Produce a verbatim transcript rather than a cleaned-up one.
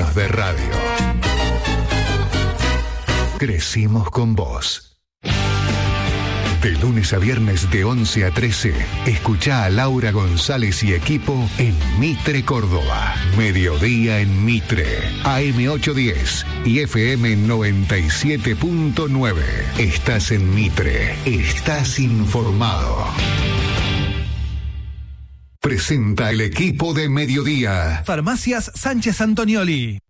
años de radio. Crecimos con vos. De lunes a viernes de once a trece, escuchá a Laura González y equipo en Mitre, Córdoba. Mediodía en Mitre, A M ochocientos diez y F M noventa y siete punto nueve. Estás en Mitre, estás informado. Presenta el equipo de Mediodía. Farmacias Sánchez Antonioli.